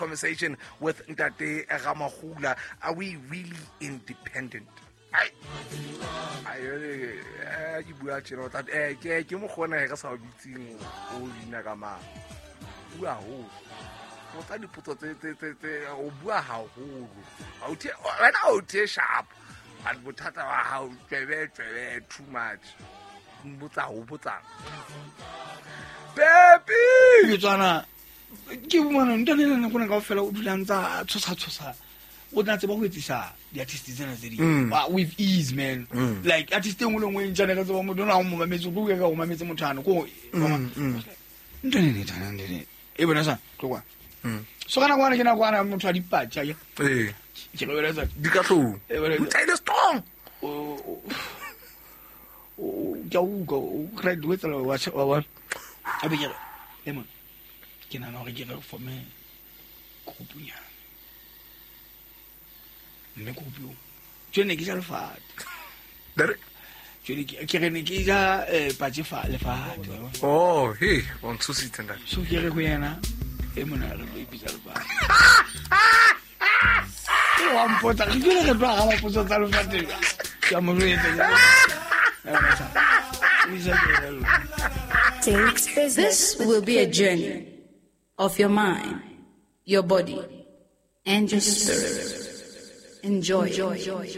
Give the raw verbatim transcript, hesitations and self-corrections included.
conversation with Ntate Ramahula. Are we really independent? I I you bua tshelo that eh ke ke mo gona ga sa bitsing o ina ka ma bua ho o tla dipotso tse tse tse o bua ha ho a o the wena o the sharp and bothata wa ha o tsebe tsebe too much mbotsa ho botsa baby ke tsana ke bona ntane nna gona ka fela o dulantsa tshosa tshosa o tla tseba go etsisa di artist tsena tse di with ease man Mm. like artist engwe le ngwe ntjana ka tseba mo dona mo mametse go ka go mametse mothano ko ntane ne tana ndene e bona sa tlokwa so kana kwana ke na kwana motho a dipatša ke eh ke lo beletsa di ka tlou e bona Taylor Strong o o ja u go grade with la wa wa a be ke e mo ke na no re ke re for me kopunya mme kopio tsene ke ja lefat Dere tsene ke re ne ke ja patse fa lefat oh hey on two seat and that so ke re go yena e mona re go ipitsa lefat e wa mpotsa ke re re tla ga mapotso tsa lefat ya mo re etsa This will be a journey of your mind, your body, and your spirit. Enjoy. Enjoy.